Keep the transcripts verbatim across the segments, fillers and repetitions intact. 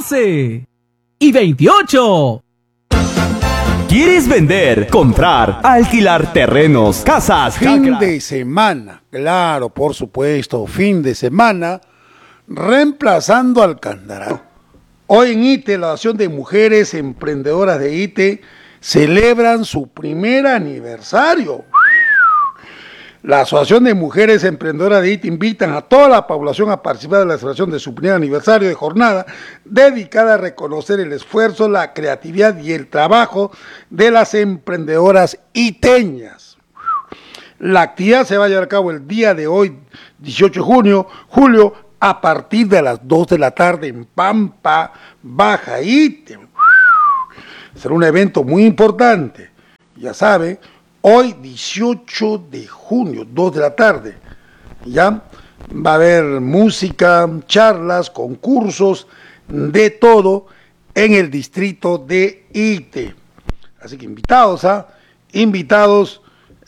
catorce y veintiocho. ¿Quieres vender, comprar, alquilar terrenos, casas? Fin chacras? de semana, claro, por supuesto, fin de semana, reemplazando al Candarao. Hoy en ITE, la Asociación de Mujeres Emprendedoras de ITE celebran su primer aniversario. La Asociación de Mujeres Emprendedoras de ITE invitan a toda la población a participar de la celebración de su primer aniversario de jornada dedicada a reconocer el esfuerzo, la creatividad y el trabajo de las emprendedoras iteñas. La actividad se va a llevar a cabo el día de hoy, dieciocho de junio, julio, a partir de las dos de la tarde en Pampa, Baja ITE. Será un evento muy importante, ya sabe. Hoy, dieciocho de junio, dos de la tarde, ¿ya? Va a haber música, charlas, concursos, de todo en el distrito de ITE. Así que invitados, ¿ah? Invitados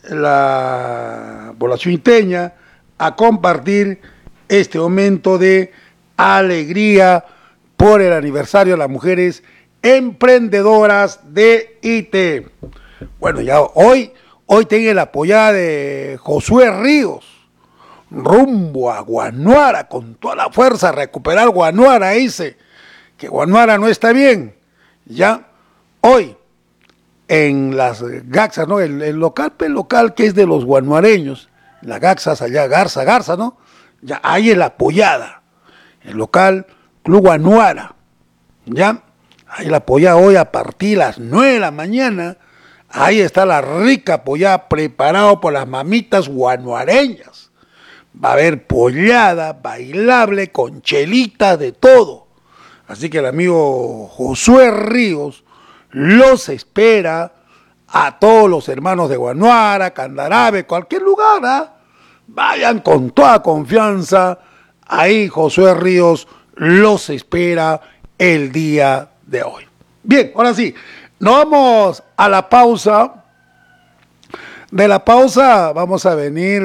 la población iteña a compartir este momento de alegría por el aniversario de las mujeres emprendedoras de ITE. Bueno, ya hoy... Hoy tengo la apoyada de Josué Ríos, rumbo a Guanuara, con toda la fuerza, a recuperar Guanuara, dice, que Guanuara no está bien. Ya, hoy, en las Gaxas, ¿no? El, el local, el local que es de los guanuareños, las Gaxas allá, Garza, Garza, ¿no? Ya, ahí es la apoyada, el local Club Guanuara, ya, ahí la apoyada hoy a partir de las nueve de la mañana. Ahí está la rica pollada preparado por las mamitas guanuareñas. Va a haber pollada, bailable, con chelitas, de todo. Así que el amigo Josué Ríos los espera a todos los hermanos de Guanuara, Candarave, cualquier lugar, ¿eh? Vayan con toda confianza. Ahí Josué Ríos los espera el día de hoy. Bien, ahora sí. Nos vamos a la pausa. De la pausa vamos a venir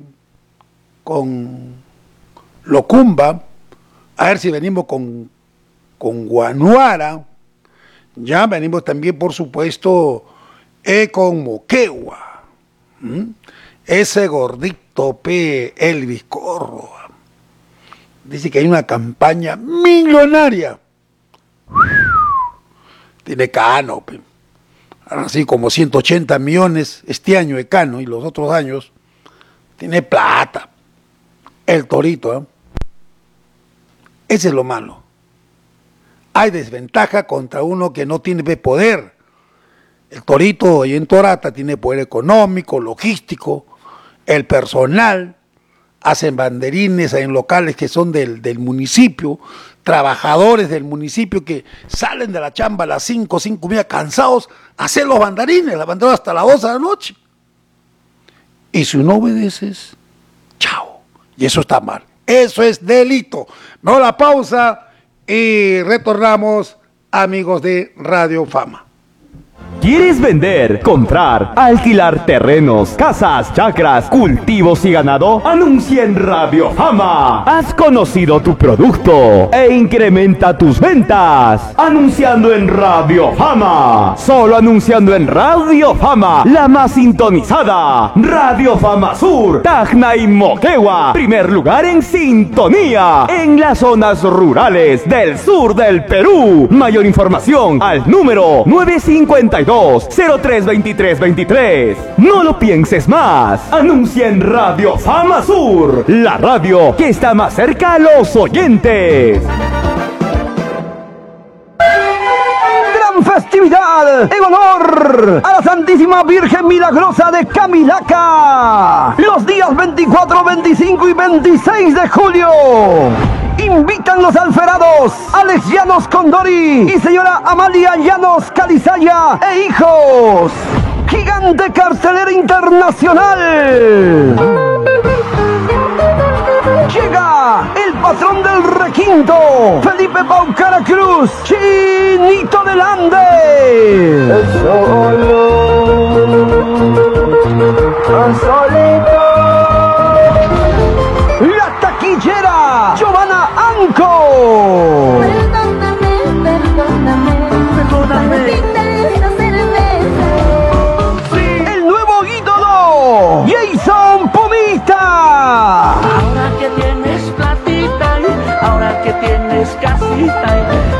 con Locumba, a ver si venimos con, con Guanuara. Ya venimos también, por supuesto, eh, con Moquegua. ¿Mm? Ese gordito P. Elvis Córdoba dice que hay una campaña millonaria. Tiene Cano, así como ciento ochenta millones este año de Cano y los otros años. Tiene plata. El Torito, ¿eh? Ese es lo malo. Hay desventaja contra uno que no tiene poder. El Torito y en Torata tiene poder económico, logístico, el personal, hacen banderines en locales que son del, del municipio, trabajadores del municipio que salen de la chamba a las cinco, cinco y media cansados a hacer los banderines, la bandera hasta las doce de la noche. Y si no obedeces, chao. Y eso está mal. Eso es delito. Me doy la pausa y retornamos, amigos de Radio Fama. ¿Quieres vender, comprar, alquilar terrenos, casas, chacras, cultivos y ganado? Anuncia en Radio Fama. Has conocido tu producto e incrementa tus ventas. Anunciando en Radio Fama. Solo anunciando en Radio Fama, la más sintonizada. Radio Fama Sur, Tacna y Moquegua. Primer lugar en sintonía en las zonas rurales del sur del Perú. Mayor información al número nueve cinco dos, cero tres dos tres dos tres. No lo pienses más. Anuncia en Radio Fama Sur, la radio que está más cerca a los oyentes. Gran festividad en honor a la Santísima Virgen Milagrosa de Camilaca. Los días veinticuatro, veinticinco y veintiséis de julio. Invitan los alferados Alex Llanos Condori y señora Amalia Llanos Calizaya e hijos. Gigante cartelera internacional. Llega el patrón del requinto, Felipe Paucara Cruz, Chinito del Ande. La taquillera Giovanna Anco. tienes casita.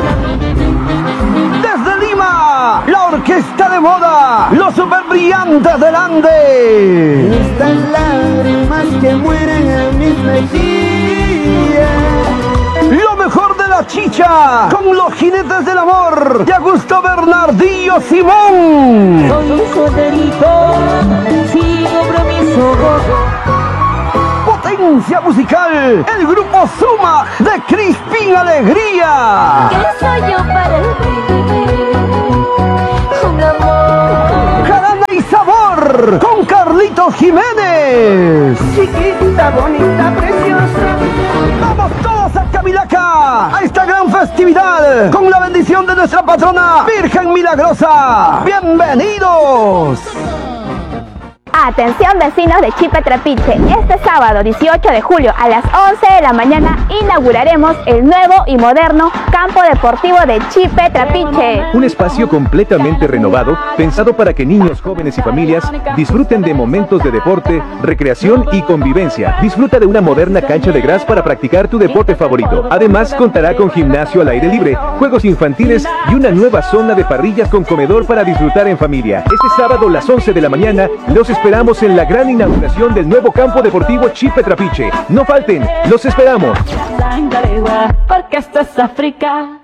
Desde Lima, la orquesta de moda, los super brillantes del Ande. Estas lágrimas que mueren en mis mejillas. Lo mejor de la chicha, con los jinetes del amor, de Augusto Bernardillo Simón. Soy hijo delito, sin compromiso. Potencia musical, el grupo Suma de Crispín Alegría. ¿Qué soy yo para ti? Un amor. Jarana y sabor, con Carlitos Jiménez. Chiquita, bonita, preciosa. Vamos todos a Camilaca, a esta gran festividad, con la bendición de nuestra patrona Virgen Milagrosa. ¡Bienvenidos! Atención vecinos de Chipe Trapiche, este sábado dieciocho de julio a las once de la mañana inauguraremos el nuevo y moderno campo deportivo de Chipe Trapiche. Un espacio completamente renovado, pensado para que niños, jóvenes y familias disfruten de momentos de deporte, recreación y convivencia. Disfruta de una moderna cancha de gras para practicar tu deporte favorito. Además, contará con gimnasio al aire libre, juegos infantiles y una nueva zona de parrillas con comedor para disfrutar en familia. Este sábado a las once de la mañana, los esperamos en la gran inauguración del nuevo campo deportivo Chipe Trapiche. No falten, los esperamos. Porque esto es África.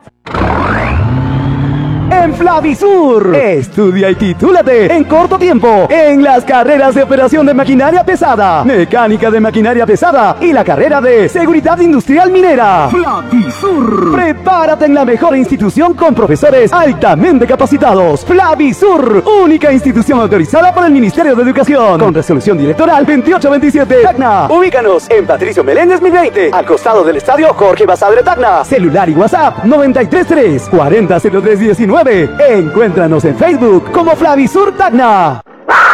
En Flavisur, estudia y titúlate en corto tiempo en las carreras de operación de maquinaria pesada, mecánica de maquinaria pesada y la carrera de seguridad industrial minera. Flavisur, prepárate en la mejor institución con profesores altamente capacitados. Flavisur, única institución autorizada por el Ministerio de Educación, con resolución directoral veintiocho veintisiete. Tacna, ubícanos en Patricio Meléndez mil veinte, al costado del estadio Jorge Basadre Tacna. Celular y WhatsApp noventa y tres tres cuarenta cero tres diecinueve. Encuéntranos en Facebook como Flavisur Tacna.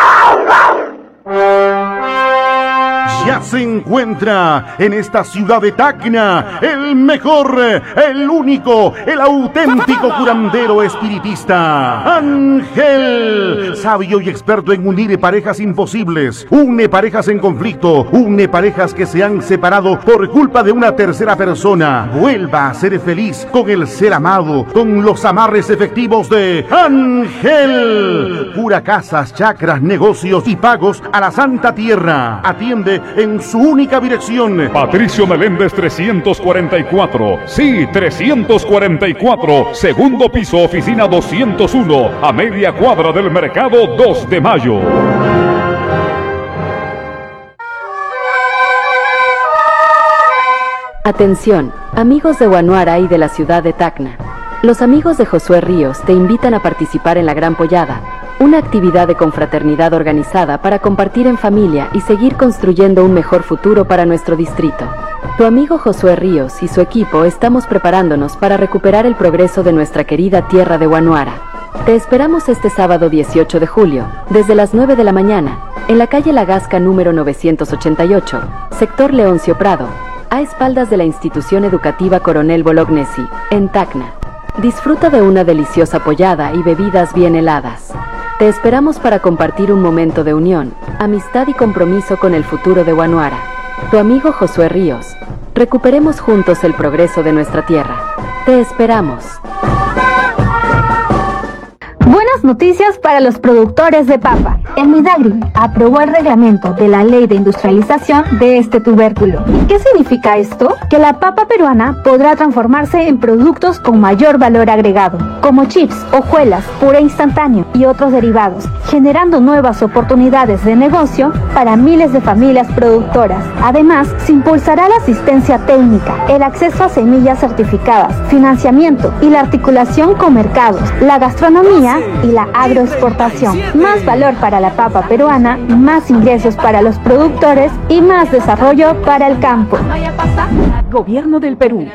Ya se encuentra en esta ciudad de Tacna el mejor, el único, el auténtico curandero espiritista, Ángel, sabio y experto en unir parejas imposibles, une parejas en conflicto, une parejas que se han separado por culpa de una tercera persona. Vuelva a ser feliz con el ser amado, con los amarres efectivos de Ángel. Cura casas, chakras, negocios y pagos a la Santa Tierra. Atiende en su única dirección. Patricio Meléndez trescientos cuarenta y cuatro. Sí, trescientos cuarenta y cuatro. Segundo piso, oficina doscientos uno. A media cuadra del mercado dos de mayo. Atención, amigos de Guanuara y de la ciudad de Tacna. Los amigos de Josué Ríos te invitan a participar en la Gran Pollada, una actividad de confraternidad organizada para compartir en familia y seguir construyendo un mejor futuro para nuestro distrito. Tu amigo Josué Ríos y su equipo estamos preparándonos para recuperar el progreso de nuestra querida tierra de Guanuara. Te esperamos este sábado dieciocho de julio, desde las nueve de la mañana, en la calle La Gasca número novecientos ochenta y ocho, sector Leoncio Prado, a espaldas de la institución educativa Coronel Bolognesi, en Tacna. Disfruta de una deliciosa pollada y bebidas bien heladas. Te esperamos para compartir un momento de unión, amistad y compromiso con el futuro de Guanuara. Tu amigo Josué Ríos. Recuperemos juntos el progreso de nuestra tierra. Te esperamos. Buenas noticias para los productores de papa. El Midagri aprobó el reglamento de la Ley de Industrialización de este tubérculo. ¿Qué significa esto? Que la papa peruana podrá transformarse en productos con mayor valor agregado, como chips, hojuelas, puré instantáneo y otros derivados, generando nuevas oportunidades de negocio para miles de familias productoras. Además, se impulsará la asistencia técnica, el acceso a semillas certificadas, financiamiento y la articulación con mercados, la gastronomía y la agroexportación. Más valor para la papa peruana, más ingresos para los productores y más desarrollo para el campo. Gobierno del Perú.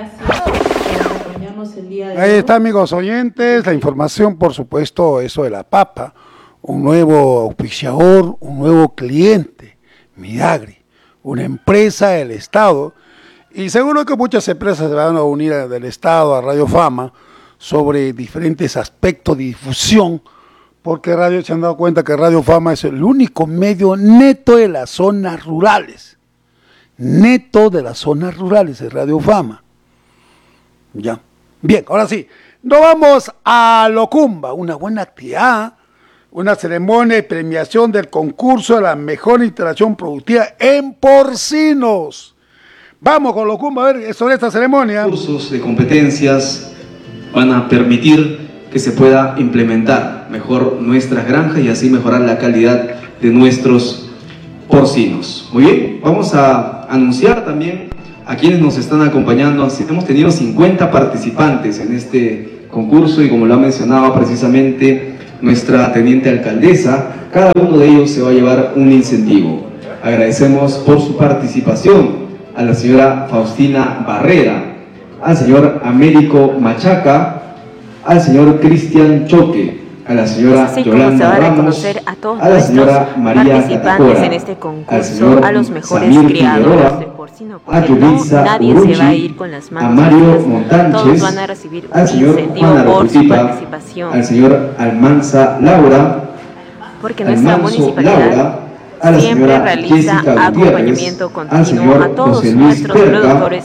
Ahí está, amigos oyentes, la información, por supuesto, eso de la papa, un nuevo auspiciador, un nuevo cliente, Midagri, una empresa del Estado, y seguro que muchas empresas se van a unir del Estado a Radio Fama sobre diferentes aspectos de difusión, porque Radio, se han dado cuenta que Radio Fama es el único medio neto de las zonas rurales, neto de las zonas rurales es Radio Fama. Ya. Bien, ahora sí, nos vamos a Locumba, una buena actividad, una ceremonia de premiación del concurso de la mejor instalación productiva en porcinos. Vamos con Locumba a ver sobre esta ceremonia. Cursos de competencias van a permitir que se pueda implementar mejor nuestras granjas y así mejorar la calidad de nuestros porcinos. Muy bien, vamos a anunciar también a quienes nos están acompañando. Hemos tenido cincuenta participantes en este concurso y como lo ha mencionado precisamente nuestra teniente alcaldesa, cada uno de ellos se va a llevar un incentivo. Agradecemos por su participación a la señora Faustina Barrera, al señor Américo Machaca, al señor Cristian Choque, a la señora Así Yolanda como se va a Ramos, reconocer a todos a la señora nuestros María participantes Catacora, en este al concurso, señor a los mejores Samir criadores Figueroa, de porcino, a porque no, Yulitza nadie Uruchi, se va a ir con las manos a Mario vacías. Montánchez, Todos van a recibir al un señor incentivo Juan por su Arrocita, participación, al señor Almanza Laura, porque nuestra Almanzo municipalidad Laura, a la siempre señora realiza Jessica acompañamiento Gutiérrez, al continuo señor a todos José Luis nuestros Perca, productores,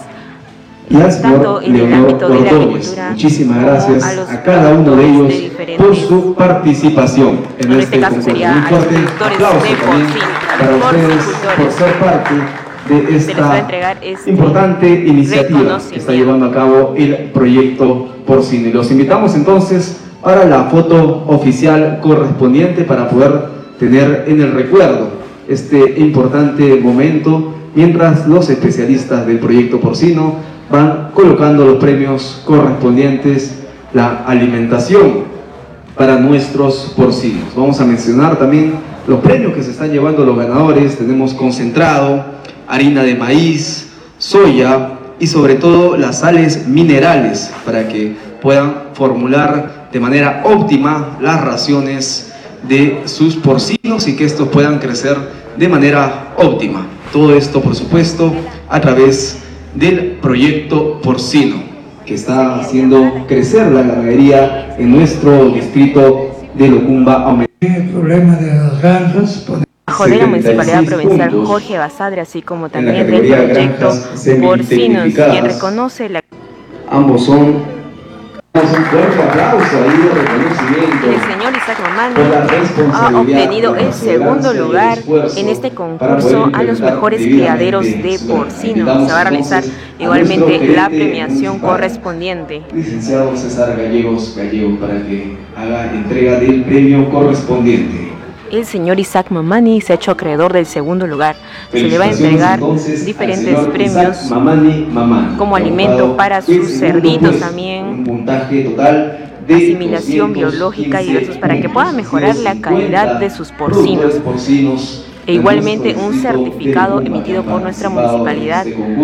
y al tanto señor en el Leonor ámbito de la Ordóñez. agricultura Muchísimas como gracias a los a cada uno de productores ellos de diferentes- por su participación en, en este este caso concurso. sería Un a los fuerte productores aplauso de también porcino, para ustedes por porcicultores. ser parte de Se les va a esta entregar este importante iniciativa que está llevando a cabo el proyecto porcino. Y los invitamos entonces para la foto oficial correspondiente para poder tener en el recuerdo este importante momento mientras los especialistas del proyecto porcino van colocando los premios correspondientes, la alimentación para nuestros porcinos. Vamos a mencionar también los premios que se están llevando los ganadores. Tenemos concentrado, harina de maíz, soya y sobre todo las sales minerales para que puedan formular de manera óptima las raciones de sus porcinos y que estos puedan crecer de manera óptima. Todo esto, por supuesto, a través del proyecto porcino, que está haciendo crecer la ganadería en nuestro distrito de Locumba. El problema de las granjas. Bajo de la Municipalidad Provincial Jorge Basadre, así como también del proyecto porcinos, quien reconoce la... Ambos son... Un fuerte aplauso ahí de reconocimiento. El señor Isaac Mamani ha obtenido el segundo lugar en este concurso a los mejores criaderos de porcinos. Se va a realizar igualmente la premiación correspondiente. Licenciado César Gallegos Gallegos para que haga entrega del premio correspondiente. El señor Isaac Mamani se ha hecho acreedor del segundo lugar. Se le va a entregar Entonces, diferentes premios Isaac Mamani, Mamani, como alimento para sus cerditos también, un puntaje total de asimilación biológica y diversos para que puedan mejorar la calidad de sus porcinos. E igualmente un certificado emitido por nuestra municipalidad,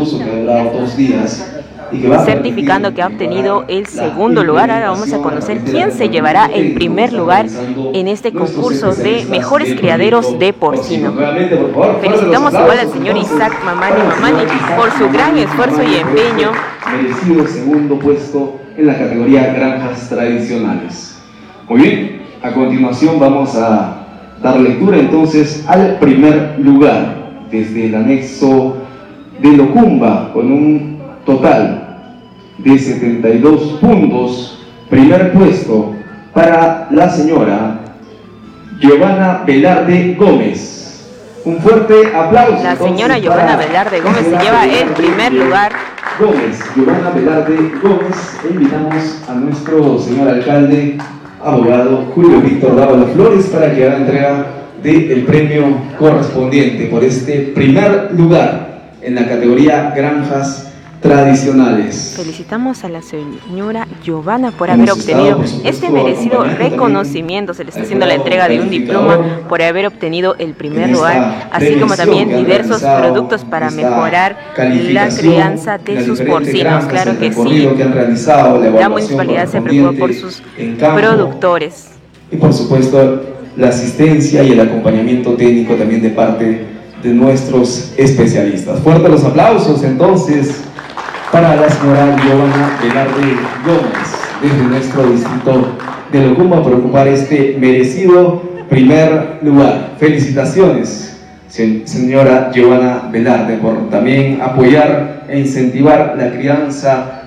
certificando que ha obtenido el segundo lugar. Ahora vamos a conocer quién se llevará el primer lugar en este concurso de mejores criaderos de porcino. Felicitamos igual al señor Isaac Mamani Mamani por su gran esfuerzo y empeño. Merecido segundo puesto en la categoría granjas tradicionales. Muy bien, a continuación vamos a dar lectura entonces al primer lugar desde el anexo de Locumba con un total de setenta y dos puntos. Primer puesto para la señora Giovanna Velarde Gómez. Un fuerte aplauso. La señora Giovanna Velarde Gómez se lleva el primer lugar. Gómez, Giovanna Velarde Gómez. E invitamos a nuestro señor alcalde, abogado Julio Víctor Dávalo Flores, para que haga entrega del premio correspondiente por este primer lugar en la categoría granjas tradicionales. Felicitamos a la señora Giovanna por haber obtenido este merecido reconocimiento. Se le está haciendo la entrega de un diploma por haber obtenido el primer lugar, así como también diversos productos para mejorar la crianza de sus porcinos. Claro que sí, la municipalidad se preocupa por sus productores. Y por supuesto la asistencia y el acompañamiento técnico también de parte de nuestros especialistas. Fuertes los aplausos entonces para la señora Giovanna Velarde Gómez desde nuestro distrito de Locumba por ocupar este merecido primer lugar. Felicitaciones, señora Giovanna Velarde, por también apoyar e incentivar la crianza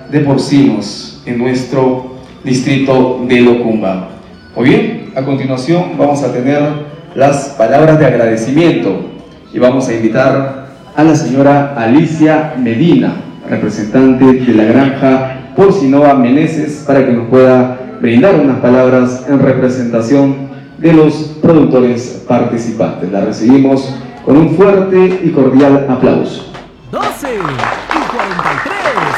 de porcinos en nuestro distrito de Locumba. Muy bien, a continuación vamos a tener las palabras de agradecimiento y vamos a invitar a la señora Alicia Medina, representante de la granja Porcinoa Meneses, para que nos pueda brindar unas palabras en representación de los productores participantes. La recibimos con un fuerte y cordial aplauso. doce y cuarenta y tres.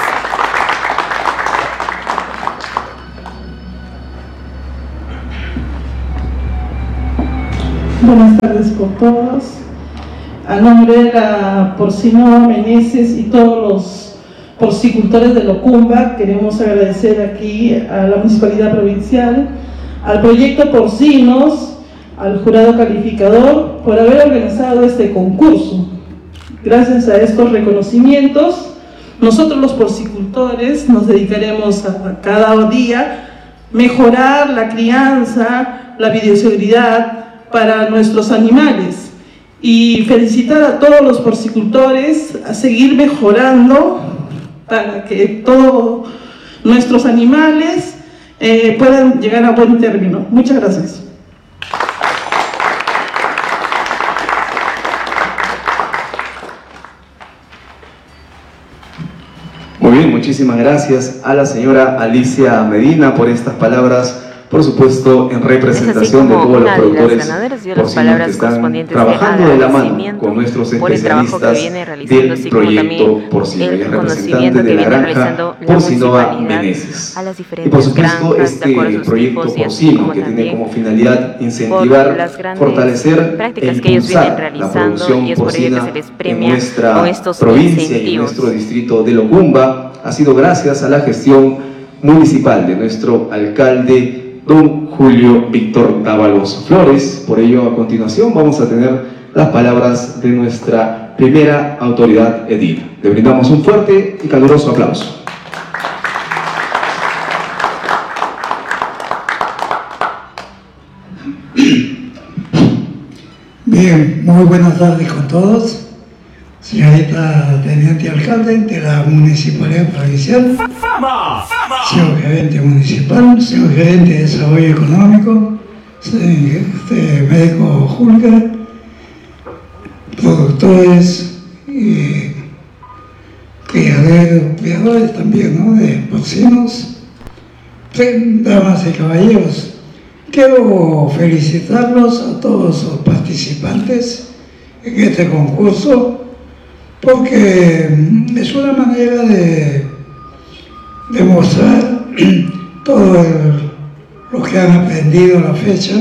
Buenas tardes con todos. A nombre de la Porcinoa Meneses y todos los porcicultores de Locumba, queremos agradecer aquí a la Municipalidad Provincial, al Proyecto Porcinos, al jurado calificador por haber organizado este concurso. Gracias a estos reconocimientos, nosotros los porcicultores nos dedicaremos a cada día mejorar la crianza, la bioseguridad para nuestros animales, y felicitar a todos los porcicultores a seguir mejorando para que todos nuestros animales eh, puedan llegar a buen término. Muchas gracias. Muy bien, muchísimas gracias a la señora Alicia Medina por estas palabras, por supuesto en representación de todos los productores porcinos que están trabajando de la mano con nuestros especialistas del proyecto porcino y el representante de la granja Porcinoa Meneses. Y por supuesto este proyecto porcino que tiene como finalidad incentivar, fortalecer e impulsar la producción porcina en nuestra provincia y en nuestro distrito de Locumba ha sido gracias a la gestión municipal de nuestro alcalde don Julio Víctor Dávalos Flores. Por ello, a continuación vamos a tener las palabras de nuestra primera autoridad edil. Le brindamos un fuerte y caluroso aplauso. Bien, muy buenas tardes con todos. Señorita Teniente Alcalde de la Municipalidad Provincial, señor Gerente Municipal, señor Gerente de Desarrollo Económico, este, médico Julga, productores, y criaderos, criadores también, ¿no?, de porcinos, damas y caballeros. Quiero felicitarlos a todos los participantes en este concurso, porque es una manera de demostrar todo el, lo que han aprendido a la fecha,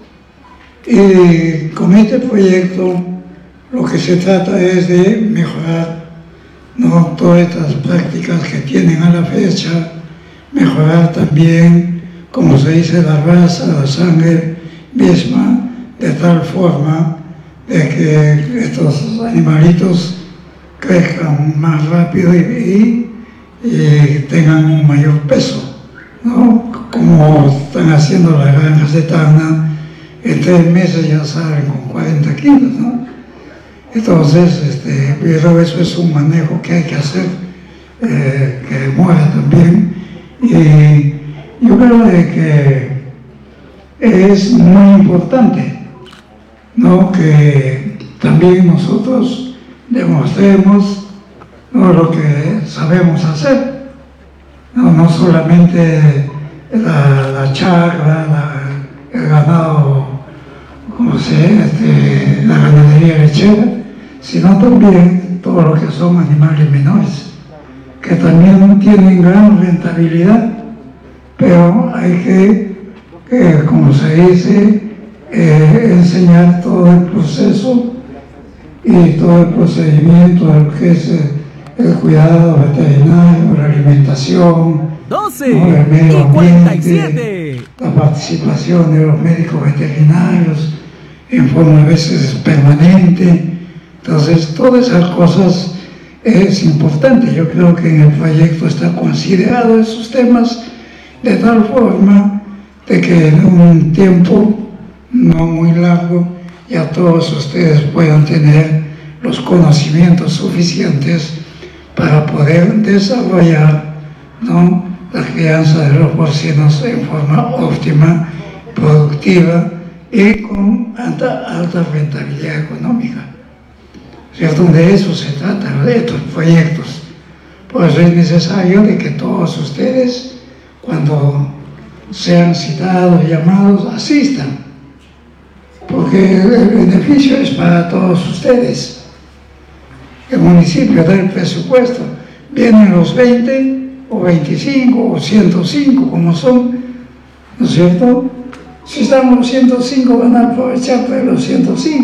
y con este proyecto lo que se trata es de mejorar, ¿no?, todas estas prácticas que tienen a la fecha, mejorar también, como se dice, la raza, la sangre misma, de tal forma de que estos animalitos crezcan más rápido y, y, y tengan un mayor peso, ¿no? Como están haciendo las granjas de Tacna, en tres meses ya salen con cuarenta kilos, ¿no? Entonces, este, pero eso es un manejo que hay que hacer, eh, que demora también, y yo creo de que es muy importante, ¿no?, que también nosotros demostremos, ¿no?, lo que sabemos hacer, no, no solamente la, la chacra, la, el ganado, como se este, la ganadería lechera, sino también todo lo que son animales menores, que también tienen gran rentabilidad, pero hay que, que como se dice, eh, enseñar todo el proceso y todo el procedimiento de lo que es el cuidado veterinario, la alimentación, doce ¿no?, el medio y cuarenta y ambiente, siete. la participación de los médicos veterinarios en forma a veces permanente. Entonces, todas esas cosas es importante. Yo creo que en el proyecto está considerado esos temas de tal forma de que en un tiempo no muy largo ya todos ustedes puedan tener los conocimientos suficientes para poder desarrollar, ¿no?, la crianza de los porcinos en forma óptima, productiva y con alta, alta rentabilidad económica. ¿Cierto? De eso se trata, de estos proyectos. Por eso es necesario de que todos ustedes, cuando sean citados, llamados, asistan, porque el beneficio es para todos ustedes. El municipio da el presupuesto, vienen los veinte o veinticinco o ciento cinco como son, ¿no es cierto? Si están los ciento cinco van a aprovechar de los ciento cinco.